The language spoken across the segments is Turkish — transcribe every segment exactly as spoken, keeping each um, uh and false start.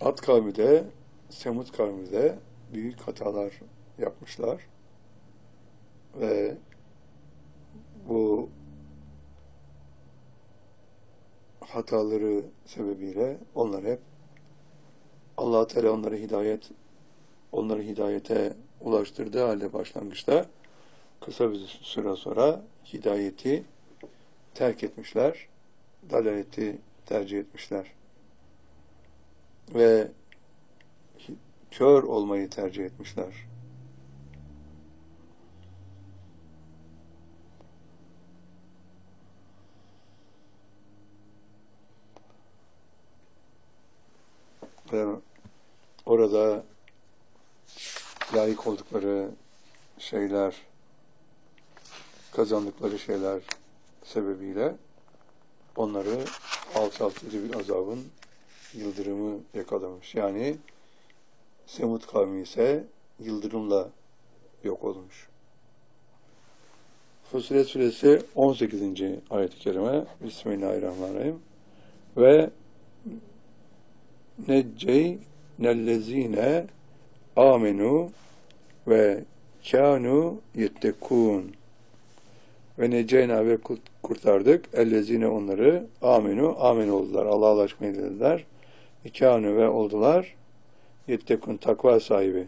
Ad kavmi de, Semud kavmi de büyük hatalar yapmışlar. Ve bu hataları sebebiyle onlar hep Allah Teala onları hidayet onları hidayete ulaştırdığı halde başlangıçta kısa bir süre sonra hidayeti terk etmişler, dalaleti tercih etmişler ve kör olmayı tercih etmişler. Ve orada layık oldukları şeyler, kazandıkları şeyler sebebiyle onları alçaltıcı bir azabın yıldırımı yakalamış. Yani Semud kavmi ise yıldırımla yok olmuş. Fussilet suresi on sekizinci ayet-i kerime. Bismillahirrahmanirrahim. Ve necceynellezine amenu ve kânû yettekûn. Ve neceyna ve kurtardık. Ellezine onları amenu, amin oldular. Allah'a ulaşmayı dediler. Kânû ve oldular. Yettekûn, takva sahibi.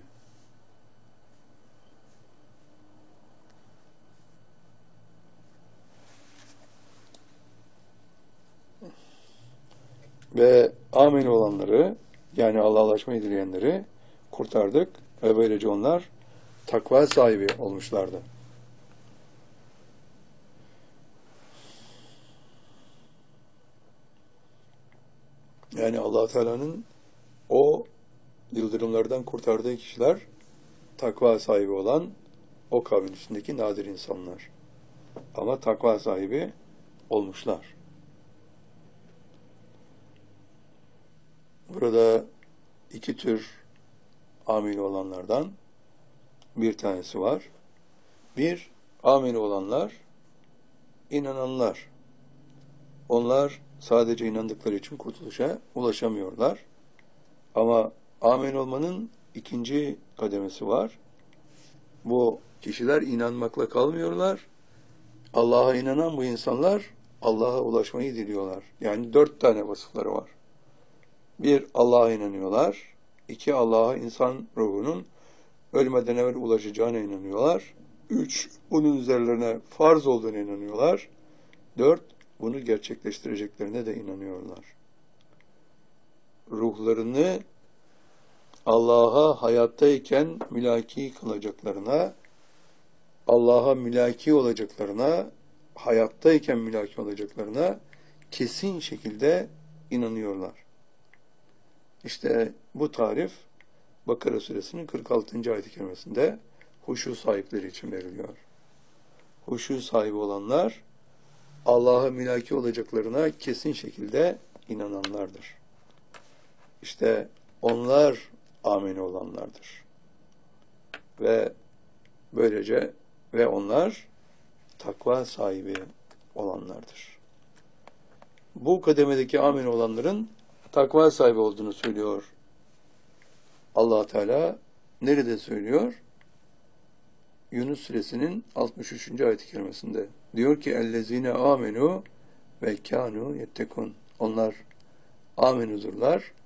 Ve amin olanları, yani Allah'a ulaşmayı dileyenleri kurtardık ve böylece onlar takva sahibi olmuşlardı. Yani Allah Teala'nın o yıldırımlardan kurtardığı kişiler takva sahibi olan o kavmin içindeki nadir insanlar. Ama takva sahibi olmuşlar. Burada iki tür amil olanlardan bir tanesi var. Bir, amil olanlar, inananlar. Onlar sadece inandıkları için kurtuluşa ulaşamıyorlar. Ama amil olmanın ikinci kademesi var. Bu kişiler inanmakla kalmıyorlar. Allah'a inanan bu insanlar Allah'a ulaşmayı diliyorlar. Yani dört tane vasıfları var. Bir, Allah'a inanıyorlar. İki, Allah'a insan ruhunun ölmeden evvel ulaşacağına inanıyorlar. Üç, bunun üzerlerine farz olduğuna inanıyorlar. Dört, bunu gerçekleştireceklerine de inanıyorlar. Ruhlarını Allah'a hayattayken mülaki kılacaklarına, Allah'a mülaki olacaklarına, hayattayken mülaki olacaklarına kesin şekilde inanıyorlar. İşte bu tarif Bakara suresinin kırk altıncı ayet-i kerimesinde huşu sahipleri için veriliyor. Huşu sahibi olanlar Allah'a mülaki olacaklarına kesin şekilde inananlardır. İşte onlar amin olanlardır. Ve böylece ve onlar takva sahibi olanlardır. Bu kademedeki amin olanların takva sahibi olduğunu söylüyor Allah Teala. Nerede söylüyor? Yunus suresinin altmış üçüncü ayet-i kerimesinde. Diyor ki ellezine amenu ve kânû yettekûn. Onlar aminudurlar